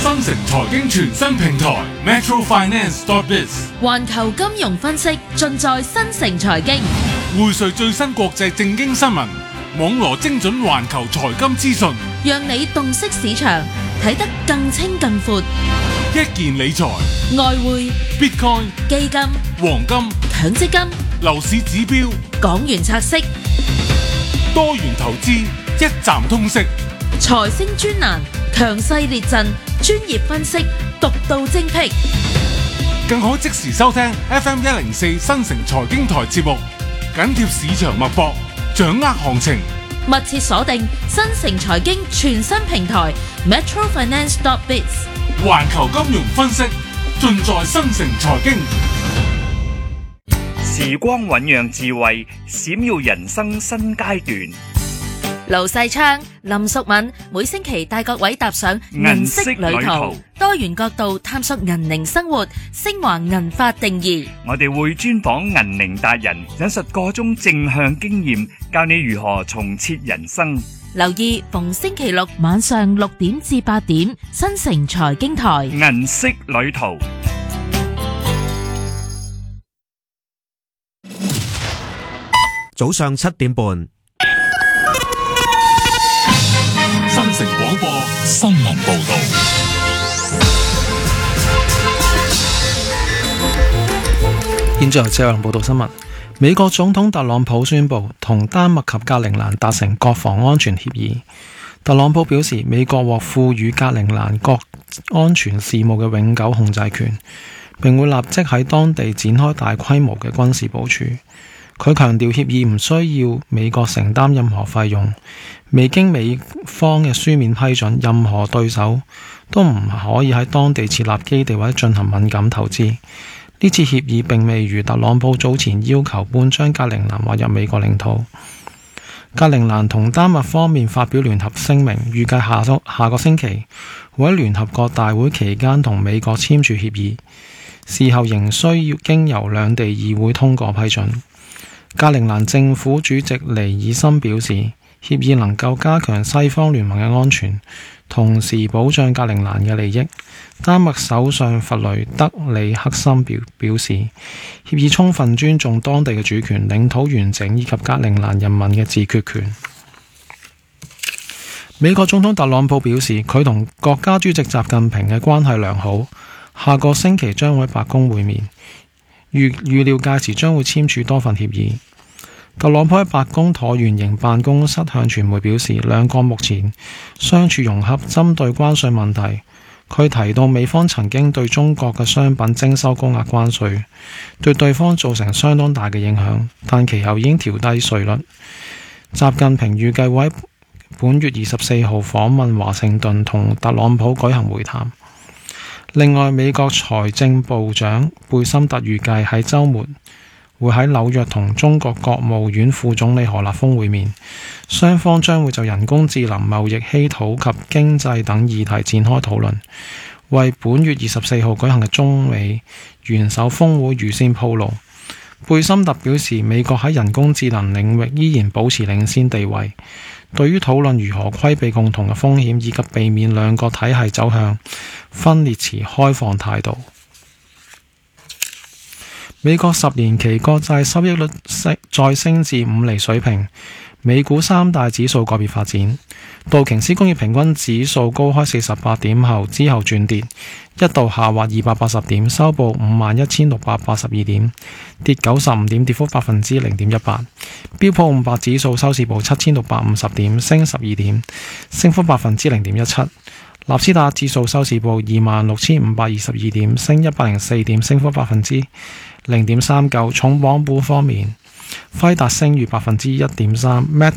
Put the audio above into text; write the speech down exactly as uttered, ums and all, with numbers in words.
新城財經全新平台 Metro Finance dot biz， 環球金融分析盡在新城財經， 匯萃最新國際政經新聞，網羅精準環球財金資訊， 讓你洞悉市場，睇得更清更闊。 一件理財、 外匯、 Bitcoin、 基金、 黃金、 強積金、 樓市指標、 港元拆息、 多元投資，一站通識。 財星專欄，強勢列陣，專業分析，獨到精闢， 更可即時收聽 F M 一零四新城財經台節目，緊貼市場脈搏，掌握行情。 密切鎖定新城財經全新平台 Metro Finance dot biz， 環球金融分析盡在新城財經。 時光醞釀智慧，閃耀人生新階段。 盧世昌、林淑敏每星期帶各位踏上銀色旅途，多元角度探索銀齡生活，升華銀髮定義。 我哋會專訪銀齡達人，引述各種正向經驗，教你如何重設人生。 留意逢星期六晚上六點至八點，新城財經台銀色旅途。 早上七點半。 新城廣播新聞報道。 現在由謝陽報道新聞。美國總統特朗普宣布同丹麥及格陵蘭達成國防安全協議。特朗普表示，美國獲賦予格陵蘭國安全事務嘅永久控制權，並會立即喺當地展開大規模嘅軍事部署。佢強調協議唔需要美國承擔任何費用，未經美方嘅書面批准，任何對手都唔可以喺當地設立基地或者進行敏感投資。呢次協議並未如特朗普早前要求般將格陵蘭劃入美國領土。格陵蘭同丹麥方面發表聯合聲明，預計下周下個星期會喺聯合國大會期間同美國簽署協議，事後仍需要經由兩地議會通過批准。格陵蘭政府主席尼爾森表示，協議能夠加強西方聯盟嘅安全，同時保障格陵蘭嘅利益。丹麥首相弗雷德里克森表表示，協議充分尊重當地嘅主權、領土完整以及格陵蘭人民嘅自決權。美國總統特朗普表示，佢同國家主席習近平嘅關係良好，下個星期將會喺白宮會面。預預料屆時將會簽署多份協議。特朗普喺白宮橢圓形辦公室向傳媒表示，兩國目前相處融洽。針對關稅問題，佢提到美方曾經對中國嘅商品徵收高額關稅，對對方造成相當大嘅影響，但其後已經調低稅率。習近平預計會喺本月二十四號訪問華盛頓，同特朗普舉行會談。另外，美國財政部長貝森特預計喺週末會喺紐約同中國國務院副總理何立峰會面，雙方將會就人工智能、貿易、稀土及經濟等議題展開討論，為本月二十四號舉行嘅中美元首峰會預先鋪路。貝森特表示，美國喺人工智能領域依然保持領先地位，對於討論如何規避共同嘅風險以及避免兩個體系走向分裂持開放態度。美國十年期國債收益率再升至五厘水平，美股三大指數個別發展。道瓊斯工業平均指數高開四十八點後之後轉跌，一度下滑二百八十點，收報五萬一千六百八十二點，跌九十五點，跌幅百分之零點一八。標普五百指數收市報七千六百五十點，升十二點，升幅百分之零點一七。納斯達克指數收市報二萬六千五百二十二點，升一百零四點，升幅百分之零點三九。重磅股方面，輝達升逾百分之一點三 ，Meta